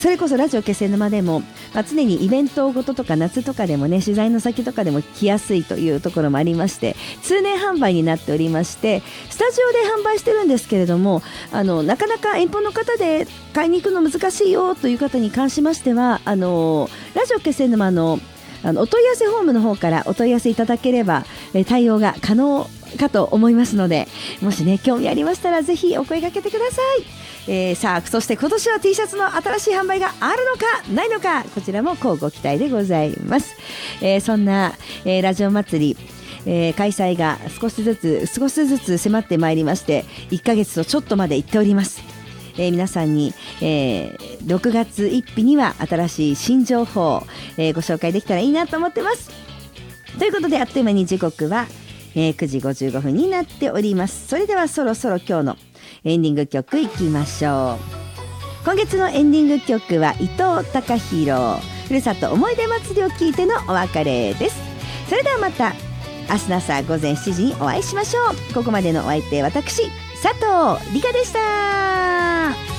それこそラジオ気仙沼でも、常にイベントごととか夏とかでもね、取材の先とかでも来やすいというところもありまして、通年販売になっておりまして、スタジオで販売してるんですけれども、なかなか遠方の方で買いに行くの難しいよという方に関しましては、ラジオ気仙沼のお問い合わせフォームの方からお問い合わせいただければ、対応が可能かと思いますので、もしね興味ありましたらぜひお声掛けてください。さあ、そして今年は T シャツの新しい販売があるのかないのか、こちらも乞うご期待でございます。そんな、ラジオ祭り、開催が少しずつ迫ってまいりまして、1ヶ月とちょっとまで行っております。皆さんに、6月1日には新しい新情報、ご紹介できたらいいなと思ってます。ということで、あっという間に時刻は、9時55分になっております。それではそろそろ今日のエンディング曲いきましょう。今月のエンディング曲は伊藤孝弘、ふるさと思い出祭りを聞いてのお別れです。それではまた明日の朝午前7時にお会いしましょう。ここまでのお相手、私佐藤理香でした。